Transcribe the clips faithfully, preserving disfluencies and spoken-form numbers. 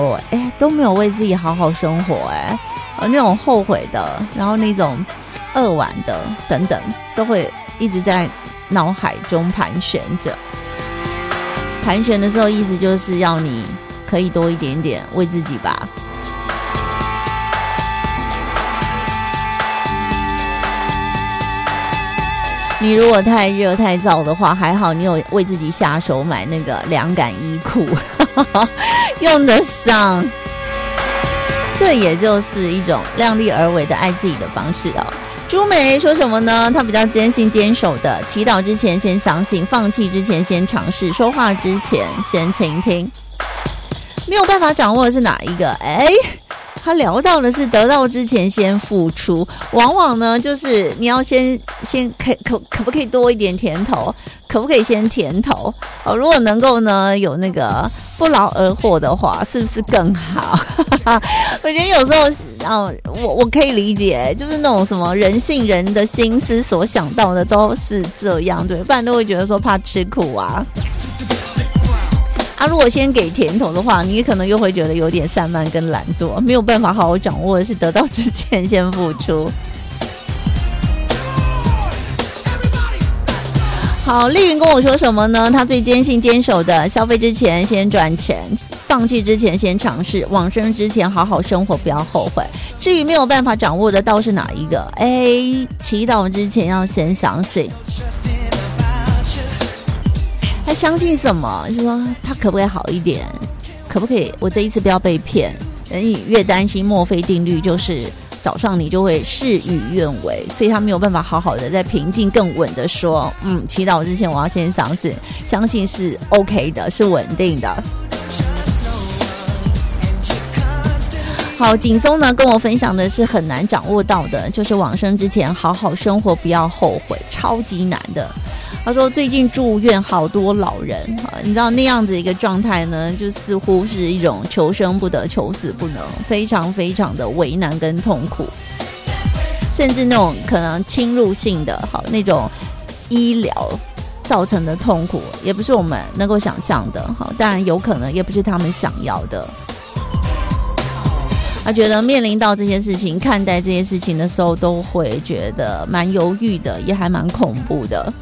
哎，都没有为自己好好生活，哎，呃，那种后悔的，然后那种扼腕的等等，都会一直在脑海中盘旋着。盘旋的时候，意思就是要你可以多一点点为自己吧。你如果太热太燥的话，还好你有为自己下手买那个凉感衣裤用得上，这也就是一种量力而为的爱自己的方式哦。朱梅说什么呢？她比较坚信坚守的，祈祷之前先相信，放弃之前先尝试，说话之前先倾听。没有办法掌握的是哪一个？哎，他聊到的是得到之前先付出，往往呢就是你要先先可可可不可以多一点甜头，可不可以先甜头哦？如果能够呢有那个不劳而获的话，是不是更好？我觉得有时候哦，我我可以理解，就是那种什么人性人的心思所想到的都是这样，对，不然都会觉得说怕吃苦啊。啊，如果先给甜头的话，你也可能又会觉得有点散漫跟懒惰，没有办法好好掌握的是得到之前先付出。好，丽云跟我说什么呢？她最坚信坚守的，消费之前先赚钱，放弃之前先尝试，往生之前好好生活，不要后悔。至于没有办法掌握的倒是哪一个？哎，祈祷之前要先相信。他相信什么？就是说他可不可以好一点？可不可以我这一次不要被骗？你越担心墨菲定律，就是早上你就会事与愿违，所以他没有办法好好的在平静更稳的说，嗯，祈祷之前我要先相信，相信是 OK 的，是稳定的。好，景松呢跟我分享的是很难掌握到的，就是往生之前好好生活，不要后悔，超级难的。他说最近住院好多老人，你知道那样子一个状态呢，就似乎是一种求生不得求死不能，非常非常的为难跟痛苦，甚至那种可能侵入性的好那种医疗造成的痛苦也不是我们能够想象的，好，当然有可能也不是他们想要的。他觉得面临到这些事情，看待这些事情的时候都会觉得蛮犹豫的，也还蛮恐怖的。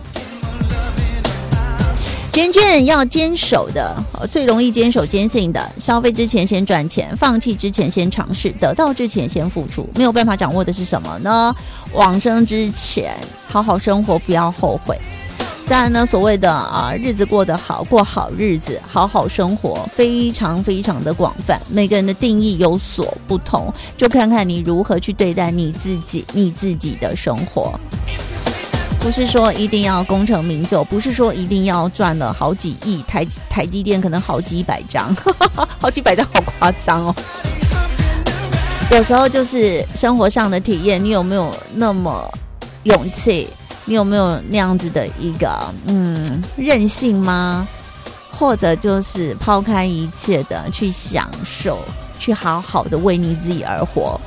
娟娟要坚守的，最容易坚守坚信的，消费之前先赚钱，放弃之前先尝试，得到之前先付出。没有办法掌握的是什么呢？往生之前好好生活，不要后悔。当然呢，所谓的啊日子过得好，过好日子，好好生活，非常非常的广泛，每个人的定义有所不同，就看看你如何去对待你自己，你自己的生活。不是说一定要功成名就，不是说一定要赚了好几亿，台台积电可能好几百张，好几百张好夸张哦。有时候就是生活上的体验，你有没有那么勇气？你有没有那样子的一个嗯任性吗？或者就是抛开一切的去享受，去好好的为你自己而活。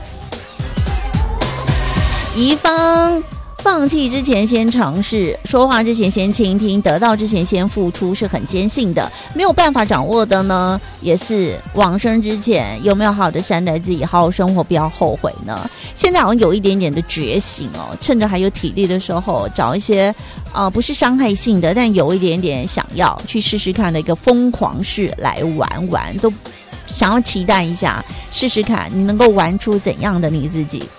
宜芳放弃之前先尝试，说话之前先倾听，得到之前先付出，是很坚信的。没有办法掌握的呢，也是往生之前有没有好好的善待自己，好好生活，不要后悔呢？现在好像有一点点的觉醒哦，趁着还有体力的时候，找一些呃不是伤害性的，但有一点点想要去试试看的一个疯狂式来玩玩，都想要期待一下，试试看你能够玩出怎样的你自己。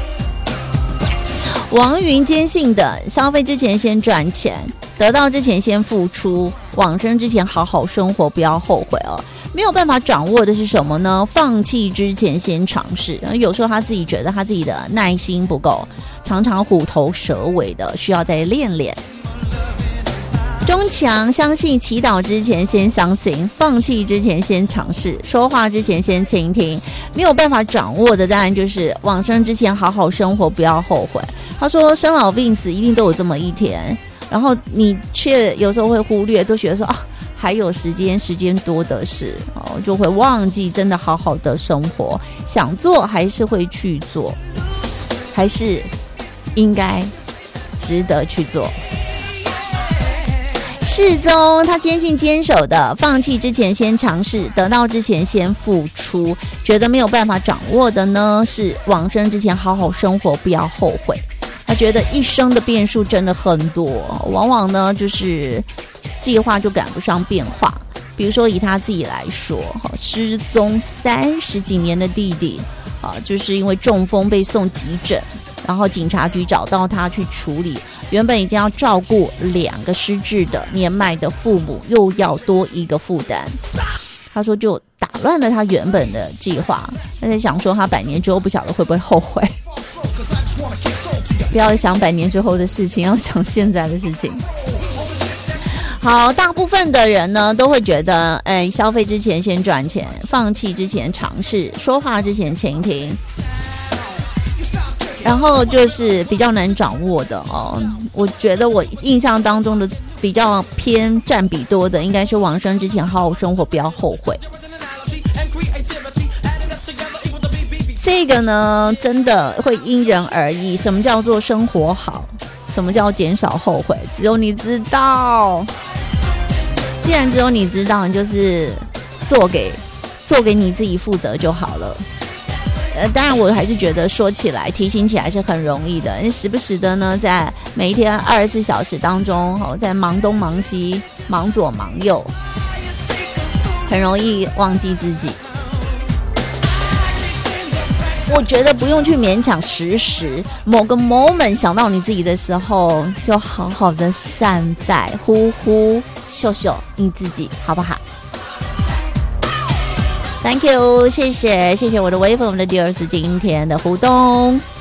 王云坚信的，消费之前先赚钱，得到之前先付出，往生之前好好生活，不要后悔哦。没有办法掌握的是什么呢？放弃之前先尝试。有时候他自己觉得他自己的耐心不够，常常虎头蛇尾的，需要再练练。钟强相信祈祷之前先相信，放弃之前先尝试，说话之前先倾听。没有办法掌握的当然就是往生之前好好生活，不要后悔。他说生老病死一定都有这么一天，然后你却有时候会忽略，都觉得说啊还有时间，时间多的是，哦，就会忘记真的好好的生活。想做还是会去做，还是应该值得去做。 世宗他坚信坚守的，放弃之前先尝试，得到之前先付出，觉得没有办法掌握的呢，是往生之前好好生活，不要后悔。他觉得一生的变数真的很多，往往呢就是计划就赶不上变化。比如说以他自己来说，失踪三十几年的弟弟啊，就是因为中风被送急诊，然后警察局找到他去处理，原本已经要照顾两个失智的年迈的父母，又要多一个负担。他说就打乱了他原本的计划，他在想说他百年之后不晓得会不会后悔。不要想百年之后的事情，要想现在的事情。好，大部分的人呢都会觉得，哎，消费之前先赚钱，放弃之前尝试，说话之前倾听。然后就是比较难掌握的哦，我觉得我印象当中的比较偏占比多的，应该是往生之前好好生活，不要后悔。这个呢，真的会因人而异。什么叫做生活好？什么叫减少后悔？只有你知道。既然只有你知道，你就是做给做给你自己负责就好了。呃，当然我还是觉得说起来、提醒起来是很容易的。你时不时的呢，在每一天二十四小时当中，哦，在忙东忙西、忙左忙右，很容易忘记自己。我觉得不用去勉强时时，某个 moment 想到你自己的时候，就好好的善待，呼呼秀秀你自己，好不好？Thank you， 谢谢谢谢我的微粉，我们的第二次今天的互动。